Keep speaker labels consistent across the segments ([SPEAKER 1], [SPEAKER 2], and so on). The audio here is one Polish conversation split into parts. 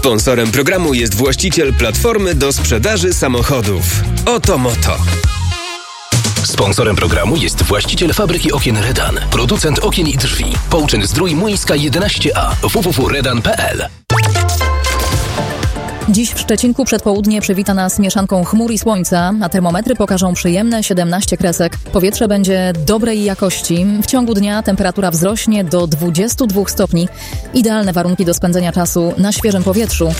[SPEAKER 1] Sponsorem programu jest właściciel platformy do sprzedaży samochodów. Oto Moto.
[SPEAKER 2] Sponsorem programu jest właściciel fabryki okien Redan, producent okien i drzwi. Połczyn-Zdrój Młyńska 11a, www.redan.pl.
[SPEAKER 3] Dziś w Szczecinku przedpołudnie przywita nas mieszanką chmur i słońca, a termometry pokażą przyjemne 17 kresek. Powietrze będzie dobrej jakości. W ciągu dnia temperatura wzrośnie do 22 stopni. Idealne warunki do spędzenia czasu na świeżym powietrzu.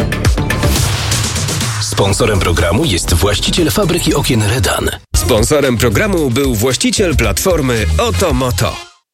[SPEAKER 2] Sponsorem programu jest właściciel fabryki okien Redan.
[SPEAKER 1] Sponsorem programu był właściciel platformy Oto Moto.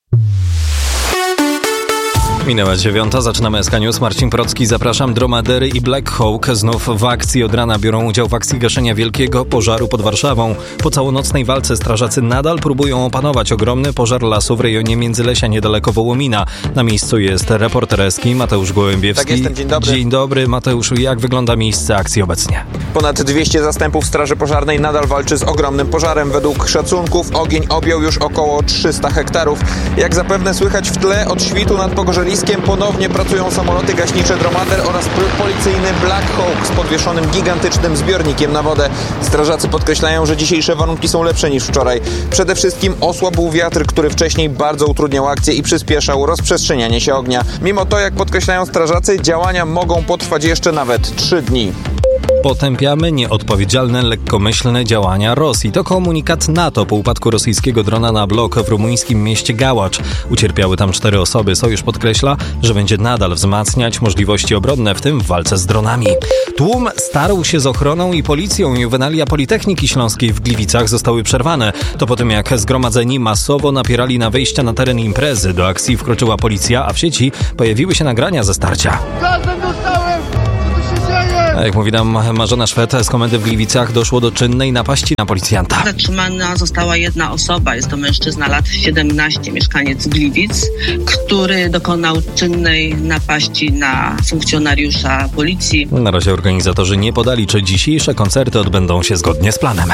[SPEAKER 4] Minęła 9, zaczynamy SK News. Marcin Procki, zapraszam. Dromadery i Black Hawk znów w akcji. Od rana biorą udział w akcji gaszenia wielkiego pożaru pod Warszawą. Po całonocnej walce strażacy nadal próbują opanować ogromny pożar lasu w rejonie Międzylesia niedaleko Wołomina. Na miejscu jest reporter SK Mateusz Gołębiewski.
[SPEAKER 5] Tak, jestem. Dzień dobry.
[SPEAKER 4] Dzień dobry, Mateuszu. Jak wygląda miejsce akcji obecnie?
[SPEAKER 5] Ponad 200 zastępów Straży Pożarnej nadal walczy z ogromnym pożarem. Według szacunków ogień objął już około 300 hektarów. Jak zapewne słychać w tle, od świtu nad Pogorzeliskiem ponownie pracują samoloty gaśnicze Dromader oraz policyjny Black Hawk z podwieszonym gigantycznym zbiornikiem na wodę. Strażacy podkreślają, że dzisiejsze warunki są lepsze niż wczoraj. Przede wszystkim osłabł wiatr, który wcześniej bardzo utrudniał akcję i przyspieszał rozprzestrzenianie się ognia. Mimo to, jak podkreślają strażacy, działania mogą potrwać jeszcze nawet 3 dni.
[SPEAKER 4] Potępiamy nieodpowiedzialne, lekkomyślne działania Rosji. To komunikat NATO po upadku rosyjskiego drona na blok w rumuńskim mieście Gałacz. Ucierpiały tam 4 osoby. Sojusz podkreśla, że będzie nadal wzmacniać możliwości obronne, w tym w walce z dronami. Tłum starł się z ochroną i policją. Juwenalia Politechniki Śląskiej w Gliwicach zostały przerwane. To po tym, jak zgromadzeni masowo napierali na wejścia na teren imprezy. Do akcji wkroczyła policja, a w sieci pojawiły się nagrania ze starcia.
[SPEAKER 6] Gazem dostałem! Co tu się dzieje?
[SPEAKER 4] A jak mówi nam Marzena Szwed z komendy w Gliwicach, doszło do czynnej napaści na policjanta.
[SPEAKER 7] Zatrzymana została jedna osoba, jest to mężczyzna lat 17, mieszkaniec Gliwic, który dokonał czynnej napaści na funkcjonariusza policji.
[SPEAKER 4] Na razie organizatorzy nie podali, czy dzisiejsze koncerty odbędą się zgodnie z planem.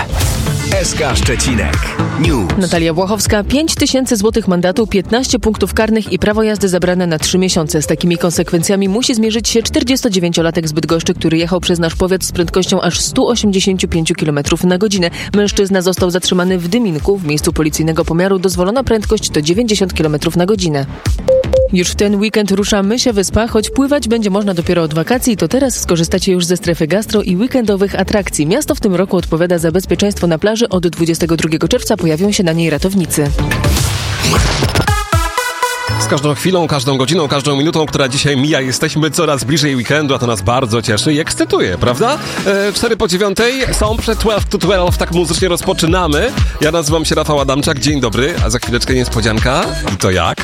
[SPEAKER 1] SK Szczecinek News.
[SPEAKER 8] Natalia Błachowska, 5 000 złotych mandatu, 15 punktów karnych i prawo jazdy zabrane na 3 miesiące. Z takimi konsekwencjami musi zmierzyć się 49-latek z Bydgoszczy, który jechał przez nasz powiat z prędkością aż 185 km na godzinę. Mężczyzna został zatrzymany w Dyminku. W miejscu policyjnego pomiaru dozwolona prędkość to 90 km na godzinę. Już w ten weekend rusza Mysia Wyspa, choć pływać będzie można dopiero od wakacji, to teraz skorzystacie już ze strefy gastro i weekendowych atrakcji. Miasto w tym roku odpowiada za bezpieczeństwo na plaży. Od 22 czerwca pojawią się na niej ratownicy.
[SPEAKER 9] Z każdą chwilą, każdą godziną, każdą minutą, która dzisiaj mija, jesteśmy coraz bliżej weekendu, a to nas bardzo cieszy i ekscytuje, prawda? 8:04 są przed 12 to 12, tak muzycznie rozpoczynamy. Ja nazywam się Rafał Adamczak, dzień dobry, a za chwileczkę niespodzianka. I to jaka?